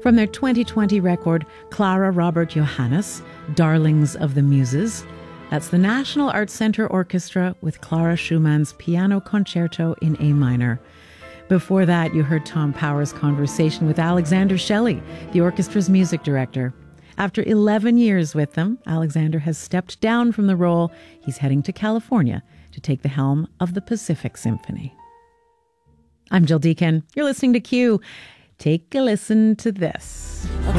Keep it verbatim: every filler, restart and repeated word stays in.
From their twenty twenty record, Clara Robert Johannes, Darlings of the Muses. That's the National Arts Centre Orchestra with Clara Schumann's Piano Concerto in A minor. Before that, you heard Tom Power's conversation with Alexander Shelley, the orchestra's music director. After eleven years with them, Alexander has stepped down from the role. He's heading to California to take the helm of the Pacific Symphony. I'm Jill Deacon. You're listening to Q. Take a listen to this.